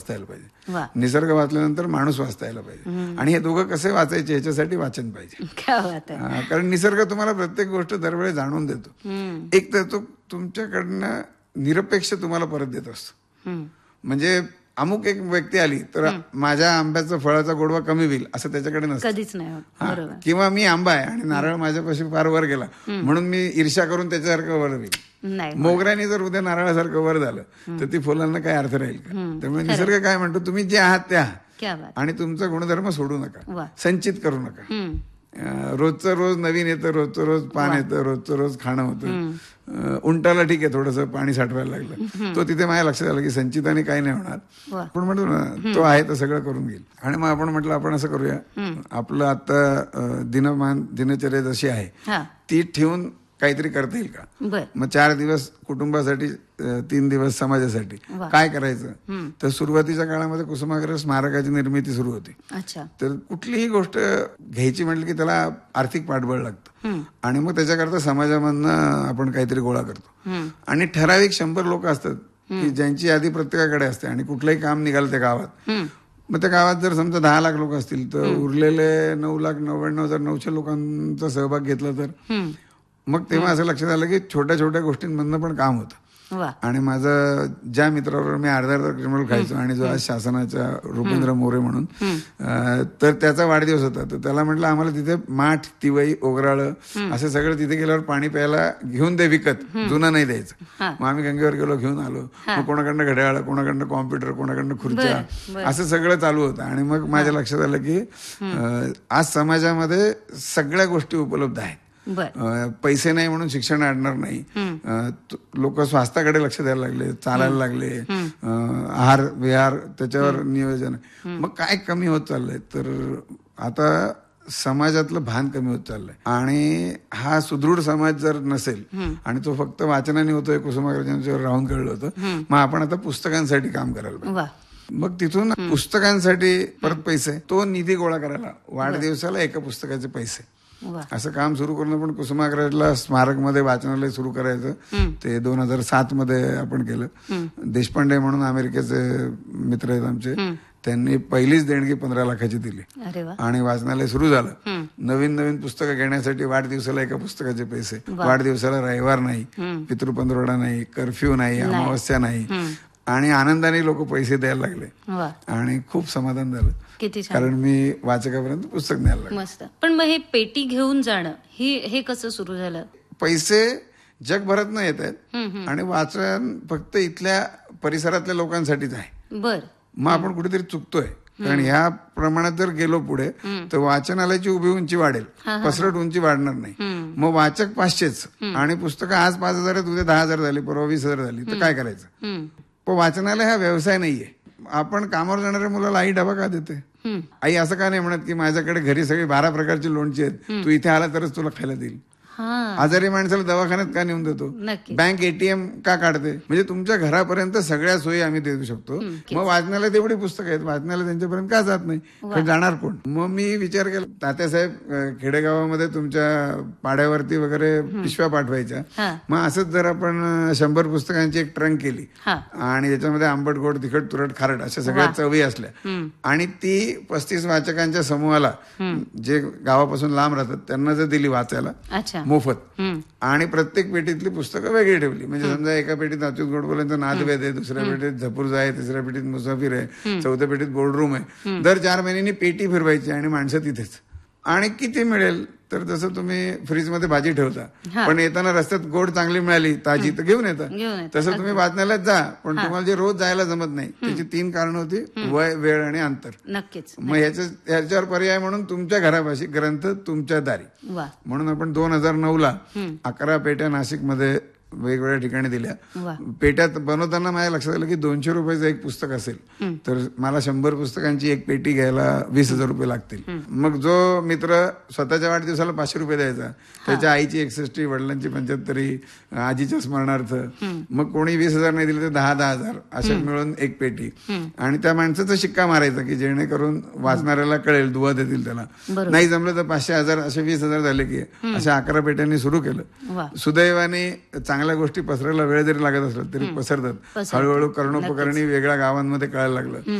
वाचता यायला पाहिजे, निसर्ग वाचल्यानंतर माणूस वाचता यायला पाहिजे. आणि हे दोघं कसे वाचायचे ह्याच्यासाठी वाचन पाहिजे. कारण निसर्ग तुम्हाला प्रत्येक गोष्ट दरवेळी जाणून देतो. एक तर तो तुमच्याकडनं निरपेक्ष तुम्हाला परत देत असतो. म्हणजे अमुक एक व्यक्ती आली तर माझ्या आंब्याचं फळाचा गोडवा कमी होईल असं त्याच्याकडे नसतं, कधीच नाही. किंवा मी आंबा आहे आणि नारळ माझ्यापाशी फार वर गेला म्हणून मी ईर्ष्या करून त्याच्यासारखं वर होईल. मोगऱ्याने जर उद्या नारळासारखं वर झालं तर ती फुलांना काय अर्थ राहील का? त्यामुळे निसर्ग काय म्हणतो, तुम्ही जे आहात ते आहात आणि तुमचा गुणधर्म सोडू नका, संचित करू नका. रोजचं रोज नवीन येतं, रोजचं रोज पान येतं, रोजचं रोज खाणं होतं. उंटाला ठीक आहे थोडंसं पाणी साठवायला लागलं, तो तिथे माझ्या लक्षात आलं की संचिताने काही नाही होणार, पण म्हणतो ना तो आहे तर सगळं करून घेईल. आणि मग आपण म्हटलं आपण असं करूया, आपलं आता दिनचर्या जशी आहे ती ठेवून काहीतरी करता येईल का? मग 4 दिवस कुटुंबासाठी, 3 दिवस समाजासाठी काय करायचं? तर सुरुवातीच्या काळामध्ये कुसुमाग्रज स्मारकाची निर्मिती सुरू होती. तर कुठलीही गोष्ट घ्यायची म्हटलं की त्याला आर्थिक पाठबळ लागतं आणि मग त्याच्याकरता समाजामधनं आपण काहीतरी गोळा करतो. आणि ठराविक 100 लोक असतात की ज्यांची यादी प्रत्येकाकडे असते आणि कुठलंही काम निघालं त्या गावात. मग त्या गावात जर समजा 10 लाख लोक असतील तर उरलेले 9,99,900 लोकांचा सहभाग घेतला तर मग तेव्हा असं लक्षात आलं की छोट्या छोट्या गोष्टींमधनं पण काम होतं. आणि माझं ज्या मित्राबरोबर मी अर्धा क्रिमिनल खायचो आणि जो आज शासनाच्या रुपेंद्र मोरे म्हणून, तर त्याचा वाढदिवस होता. तर त्याला म्हटलं आम्हाला तिथे माठ, तिवई, ओगराळं असं सगळं तिथे गेल्यावर पाणी प्यायला घेऊन दे विकत, जुनं नाही द्यायचं. मग आम्ही गंगेवर गेलो, घेऊन आलो. मग कोणाकडनं घड्याळ, कोणाकडनं कॉम्प्युटर, कोणाकडनं खुर्च्या, असं सगळं चालू होतं. आणि मग माझ्या लक्षात आलं की आज समाजामध्ये सगळ्या गोष्टी उपलब्ध आहेत. पैसे नाही म्हणून शिक्षण अडणार नाही. लोक स्वास्थ्याकडे लक्ष द्यायला लागले, चालायला लागले, आहार विहार त्याच्यावर नियोजन. मग काय कमी होत चाललंय? तर आता समाजातलं भान कमी होत चाललंय. आणि हा सुदृढ समाज जर नसेल आणि तो फक्त वाचनाने होतोय, कुसुमाग्रजांच्यावर राहून कळलं होतं, मग आपण आता पुस्तकांसाठी काम करायला पाहिजे. मग तिथून पुस्तकांसाठी परत पैसे, तो निधी गोळा करायला, वाढदिवसाला एका पुस्तकाचे पैसे, असं काम सुरू करून आपण कुसुमाग्रजला स्मारक मध्ये वाचनालय सुरू करायचं. ते 2007 मध्ये आपण केलं. देशपांडे म्हणून अमेरिकेचे मित्र आहेत आमचे, त्यांनी पहिलीच देणगी 15 लाखाची दिली आणि वाचनालय सुरू झालं. नवीन नवीन पुस्तकं घेण्यासाठी वाढदिवसाला एका पुस्तकाचे पैसे, वाढदिवसाला रविवार नाही, पितृपंधरवडा नाही, कर्फ्यू नाही, अमावस्या नाही, आणि आनंदाने लोक पैसे द्यायला लागले. आणि खूप समाधान झालं, कारण मी वाचकापर्यंत पुस्तक न्यायला लागलो. मस्त. पण मग हे पेटी घेऊन जाणं हे कसं सुरू झालं? पैसे जगभरात न येत आहेत आणि वाचन फक्त इथल्या परिसरातल्या लोकांसाठीच आहे. मग आपण कुठेतरी चुकतोय, कारण ह्या प्रमाणात जर गेलो पुढे तर वाचनालयाची उभी उंची वाढेल, पसरट उंची वाढणार नाही. मग वाचक 500च आणि पुस्तकं आज 5,000 आहेत, उद्या 10,000 झाली, परवा 20,000 झाली, तर काय करायचं? पण वाचनालय हा व्यवसाय नाहीये. आपण कामावर जाणाऱ्या मुलाला आई डबा का देते? आई असं का नाही म्हणत की माझ्याकडे घरी सगळी 12 प्रकारची लोणची आहेत, तू इथे आला तरच तुला खायला देईल? आजारी माणसाला दवाखान्यात का नेऊन देतो? बँक एटीएम का काढते? म्हणजे तुमच्या घरापर्यंत सगळ्या सोयी आम्ही देऊ शकतो. मग वाचनालय तेवढी पुस्तकं आहेत, वाचनालय त्यांच्यापर्यंत का जात नाही? जाणार कोण? मग मी विचार केला, तात्यासाहेब खेडेगावामध्ये तुमच्या पाड्यावरती वगैरे पिशव्या पाठवायच्या, मग असंच जर आपण 100 पुस्तकांची एक ट्रंक केली आणि त्याच्यामध्ये आंबट, गोड, तिखट, तुरट, खारट अशा सगळ्या चवी असल्या आणि ती 35 वाचकांच्या समूहाला, जे गावापासून लांब राहतात, त्यांना जर दिली वाचायला मोफत, आणि प्रत्येक पेटीतली पुस्तकं वेगळी ठेवली, म्हणजे समजा एका पेटीत अच्युत गोडबोलेंचा नादवेद आहे, दुसऱ्या पेटीत झपूर्झा आहे, तिसऱ्या पेटीत मुसाफिर आहे, चौथ्या पेटीत बोर्डरूम आहे. दर 4 महिन्यांनी पेटी फिरवायची आणि माणसं तिथेच. आणि किती मिळेल तर जसं तुम्ही फ्रीजमध्ये भाजी ठेवता, पण येताना रस्त्यात गोड चांगली मिळाली ताजी तर घेऊन येता, तसं तुम्ही वाचनालयात जा, पण तुम्हाला जे रोज जायला जमत नाही त्याची 3 कारणं होती, वय, वेळ आणि अंतर. नक्कीच. मग ह्याच्यावर पर्याय म्हणून तुमच्या घरापाशी ग्रंथ तुमच्या दारी, म्हणून आपण 2009ला 11 पेट्या नाशिकमध्ये वेगवेगळ्या ठिकाणी दिल्या. पेट्यात बनवताना माझ्या लक्षात आलं की 200 रुपयाचं एक पुस्तक असेल तर मला 100 पुस्तकांची एक पेटी घ्यायला 20,000 रुपये लागतील. मग जो मित्र स्वतःच्या वाढदिवसाला 500 रुपये द्यायचा, त्याच्या आईची 61, वडिलांची 75, आजीच्या स्मरणार्थ, मग कोणी 20,000 नाही दिले तर 10,000 असे मिळून एक पेटी. आणि त्या माणसाचा शिक्का मारायचा की जेणेकरून वाचणाऱ्याला कळेल, दुवा देतील त्याला. नाही जमलं तर 500, 1000 असे 20,000 झाले की अशा 11 पेट्यांनी सुरू केलं. सुदैवाने चांगल्या गोष्टी पसरायला वेळ जरी लागत असला तरी पसरतात. हळूहळू कर्णोपकरणी वेगळ्या गावांमध्ये कळायला लागलं.